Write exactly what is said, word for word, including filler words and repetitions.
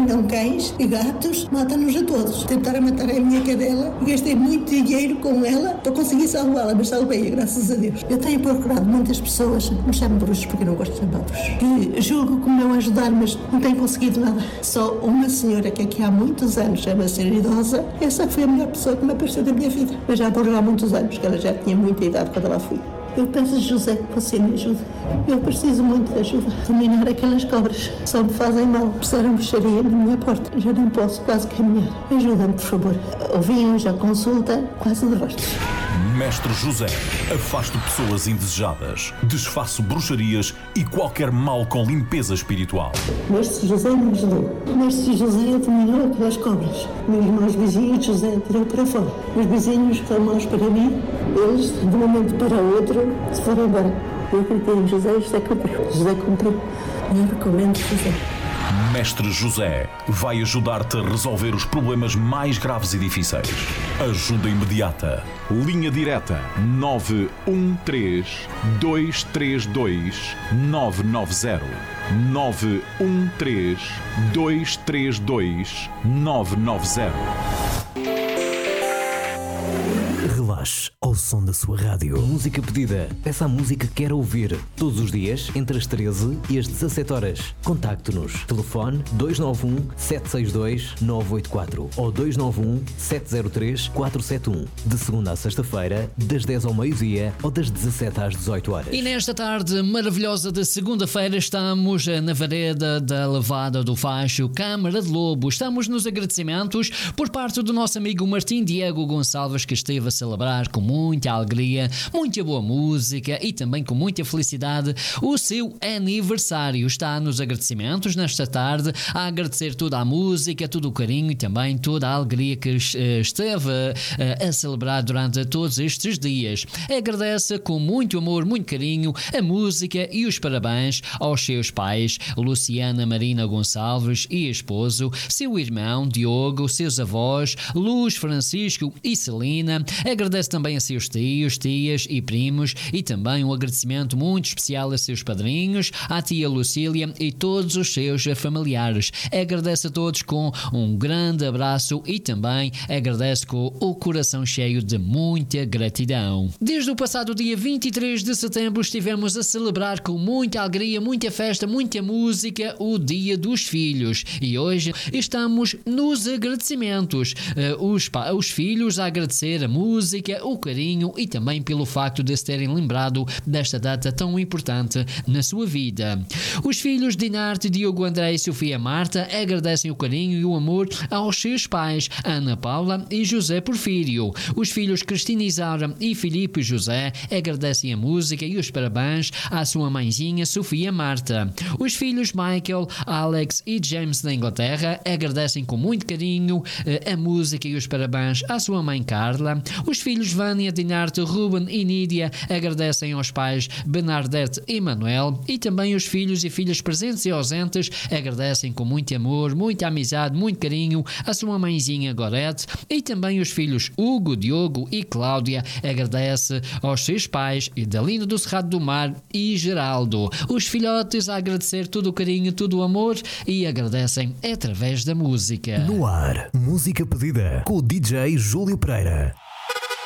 Mandam cães e gatos, matam-nos a todos. Tentaram matar a minha cadela, gastei muito dinheiro com ela para conseguir salvá-la, mas salvei-a, graças a Deus. Eu tenho procurado muitas pessoas, me chamam bruxos porque eu não gosto de chamar bruxos, que julgo que me vão ajudar, mas não tenho conseguido nada. Só uma senhora que aqui há muitos anos, é uma senhora idosa, essa foi a melhor pessoa que me apareceu na minha vida. Mas já morreu há muitos anos, que ela já tinha muita idade quando ela foi. Eu peço, José, que você me ajude. Eu preciso muito de ajuda. Dominar aquelas cobras só me fazem mal. Puseram bruxaria na minha porta. Já não posso quase caminhar. Ajuda-me, por favor. Ouvi hoje a consulta, quase de rostos. Mestre José, afasto pessoas indesejadas, desfaço bruxarias e qualquer mal com limpeza espiritual. Mestre José me ajudou. Mestre José dominou aquelas cobras. Meus irmãos vizinhos, José tirou para fora. Os vizinhos foram maus para mim. Eles, de um momento para o outro, se foram embora. Eu acreditei em José e José cumpriu. José cumpriu. Eu recomendo José. Mestre José vai ajudar-te a resolver os problemas mais graves e difíceis. Ajuda imediata. Linha direta nove um três, dois três dois, nove nove zero. nove um três, dois três dois, nove nove zero. Relaxe ao som da sua rádio. Música pedida. Peça a música que quer ouvir. Todos os dias, entre as treze e as dezassete horas. Contacte-nos. Telefone dois nove um, sete seis dois, nove oito quatro ou dois nove um, sete zero três, quatro sete um. De segunda a sexta-feira, das dez ao meio-dia ou das dezassete às dezoito horas. E nesta tarde maravilhosa de segunda-feira estamos na vareda da Levada do Facho, Câmara de Lobo. Estamos nos agradecimentos por parte do nosso amigo Martim Diego Gonçalves, que esteve a celebrar com muita alegria, muita boa música e também com muita felicidade o seu aniversário. Está nos agradecimentos nesta tarde a agradecer toda a música, todo o carinho e também toda a alegria que esteve a celebrar durante todos estes dias. Agradece com muito amor, muito carinho a música e os parabéns aos seus pais, Luciana Marina Gonçalves e esposo, seu irmão Diogo, seus avós Luz, Francisco e Celina. Agradece também a seus tios, tias e primos e também um agradecimento muito especial a seus padrinhos, à tia Lucília e todos os seus familiares. Agradece a todos com um grande abraço e também agradece com o coração cheio de muita gratidão. Desde o passado dia vinte e três de setembro estivemos a celebrar com muita alegria, muita festa, muita música o Dia dos Filhos e hoje estamos nos agradecimentos. Uh, os, os filhos a agradecer a música, o carinho e também pelo facto de se terem lembrado desta data tão importante na sua vida. Os filhos Dinarte, Diogo, André e Sofia Marta agradecem o carinho e o amor aos seus pais, Ana Paula e José Porfírio. Os filhos Cristina Isaura e Filipe José agradecem a música e os parabéns à sua mãezinha Sofia Marta. Os filhos Michael, Alex e James da Inglaterra agradecem com muito carinho a música e os parabéns à sua mãe Carla. Os filhos Vânia, Dinarte, Ruben e Nídia agradecem aos pais Bernadette e Manuel e também os filhos e filhas presentes e ausentes agradecem com muito amor, muita amizade, muito carinho a sua mãezinha Gorete e também os filhos Hugo, Diogo e Cláudia agradece aos seus pais Idalino do Cerrado do Mar e Geraldo. Os filhotes a agradecer todo o carinho, todo o amor e agradecem através da música. No ar, música pedida com o D J Júlio Pereira.